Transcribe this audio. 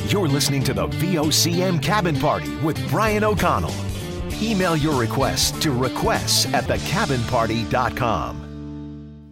You're listening to the VOCM Cabin Party with Brian O'Connell. Email your requests to requests@thecabinparty.com.